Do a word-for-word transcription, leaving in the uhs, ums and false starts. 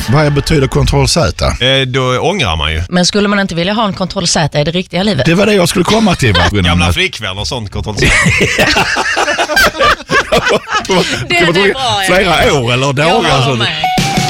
Vad betyder kontroll Z? Eh, då ångrar man ju. Men skulle man inte vilja ha en kontroll Z i det riktiga livet? Det var det jag skulle komma till. Gamla flickvänner och sånt kontroll Z. Det är bra. Flera år eller dagar. Jag